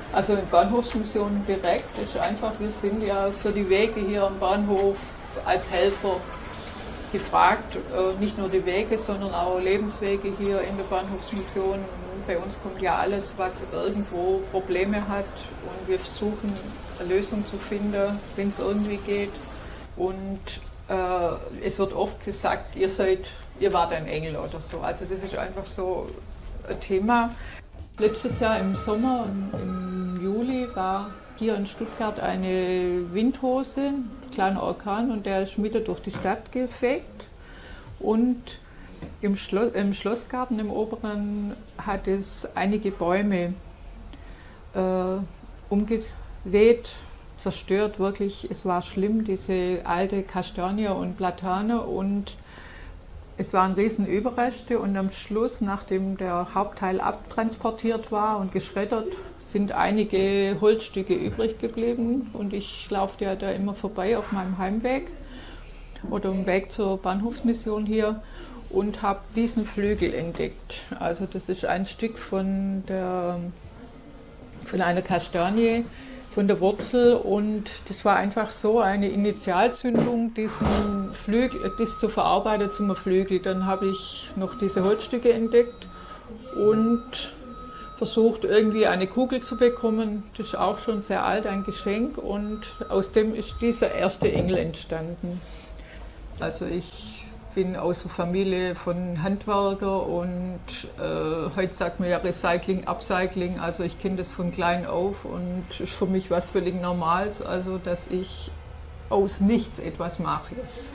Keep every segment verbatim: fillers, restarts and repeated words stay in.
Also in Bahnhofsmission direkt ist einfach, wir sind ja für die Wege hier am Bahnhof als Helfer gefragt. Nicht nur die Wege, sondern auch Lebenswege hier in der Bahnhofsmission. Bei uns kommt ja alles, was irgendwo Probleme hat, und wir versuchen eine Lösung zu finden, wenn es irgendwie geht. Und äh, es wird oft gesagt, ihr seid, ihr wart ein Engel oder so. Also das ist einfach so ein Thema. Letztes Jahr im Sommer, im Juli, war hier in Stuttgart eine Windhose, ein kleiner Orkan, und der ist mitten durch die Stadt gefegt. Und im, Schlo im Schlossgarten im Oberen hat es einige Bäume äh, umgeweht, zerstört, wirklich. Es war schlimm, diese alte Kastanie und Platane, und es waren riesen Überreste, und am Schluss, nachdem der Hauptteil abtransportiert war und geschreddert, sind einige Holzstücke übrig geblieben, und ich laufe ja da immer vorbei auf meinem Heimweg oder im Weg zur Bahnhofsmission hier und habe diesen Flügel entdeckt. Also das ist ein Stück von, der, von einer Kastanie, von der Wurzel, und das war einfach so eine Initialzündung, diesen Flügel, das zu verarbeiten zum Flügel. Dann habe ich noch diese Holzstücke entdeckt und versucht, irgendwie eine Kugel zu bekommen. Das ist auch schon sehr alt, ein Geschenk, und aus dem ist dieser erste Engel entstanden. Also ich bin aus der Familie von Handwerker, und äh, heute sagt man ja Recycling, Upcycling, also ich kenne das von klein auf, und ist für mich was völlig Normales, also dass ich aus nichts etwas mache jetzt.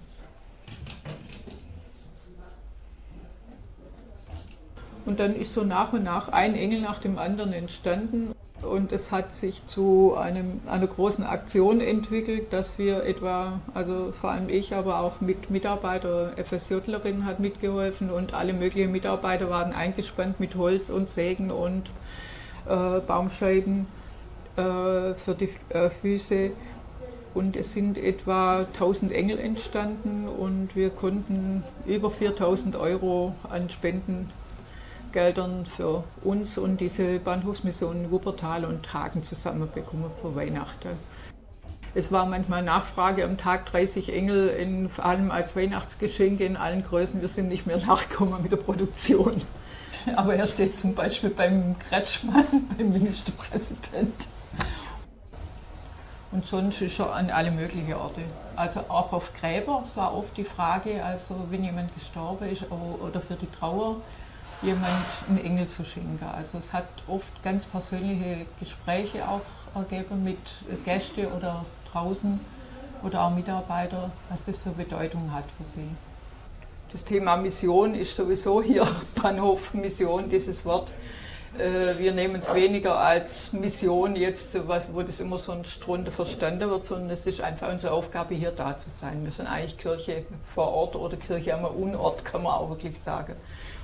Und dann ist so nach und nach ein Engel nach dem anderen entstanden. Und es hat sich zu einem, einer großen Aktion entwickelt, dass wir etwa, also vor allem ich, aber auch mit Mitarbeiter, FSJlerin hat mitgeholfen, und alle möglichen Mitarbeiter waren eingespannt mit Holz und Sägen und äh, Baumscheiben äh, für die äh, Füße. Und es sind etwa tausend Engel entstanden, und wir konnten über viertausend Euro an Spenden Geldern für uns und diese Bahnhofsmission Wuppertal und Hagen zusammenbekommen für Weihnachten. Es war manchmal Nachfrage am Tag, dreißig Engel, in, vor allem als Weihnachtsgeschenke in allen Größen. Wir sind nicht mehr nachgekommen mit der Produktion. Aber er steht zum Beispiel beim Kretschmann, beim Ministerpräsident. Und sonst ist er an alle möglichen Orte. Also auch auf Gräber. Es war oft die Frage, also wenn jemand gestorben ist oder für die Trauer, jemand einen Engel zu schenken. Also es hat oft ganz persönliche Gespräche auch ergeben mit Gästen oder draußen oder auch Mitarbeiter, was das für Bedeutung hat für sie. Das Thema Mission ist sowieso hier, Bahnhof Mission, dieses Wort. Wir nehmen es weniger als Mission jetzt, wo das immer so ein drunter verstanden wird, sondern es ist einfach unsere Aufgabe, hier da zu sein. Wir sind eigentlich Kirche vor Ort oder Kirche am Unort, kann man auch wirklich sagen.